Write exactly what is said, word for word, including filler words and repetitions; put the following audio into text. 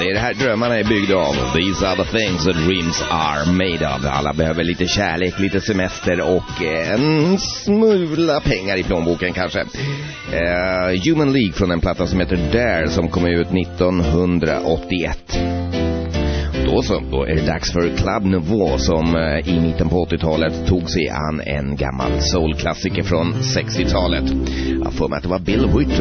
det är det här drömmarna är byggda av. These are the things that dreams are made of. Alla behöver lite kärlek, lite semester och en smula pengar i plånboken kanske. Uh, Human League från en platta som heter Dare som kom ut nittonhundraåttioett. Då så, då är det dags för Club Nouveau som uh, i mitten på åttiotalet tog sig an en gammal soulklassiker från sextiotalet. Jag får mig att det var Bill Withers